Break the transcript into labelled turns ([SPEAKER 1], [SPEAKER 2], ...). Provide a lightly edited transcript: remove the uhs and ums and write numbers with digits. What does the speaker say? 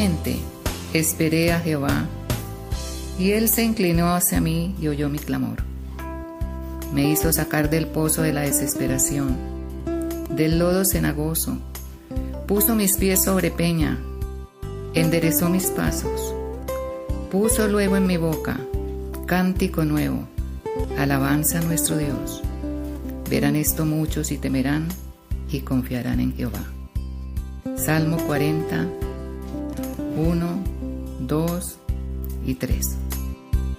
[SPEAKER 1] Ciertamente esperé a Jehová, y Él se inclinó hacia mí y oyó mi clamor. Me hizo sacar del pozo de la desesperación, del lodo cenagoso. Puso mis pies sobre peña, enderezó mis pasos. Puso luego en mi boca cántico nuevo, alabanza a nuestro Dios. Verán esto muchos y temerán y confiarán en Jehová. Salmo 40, 1, 2 y 3.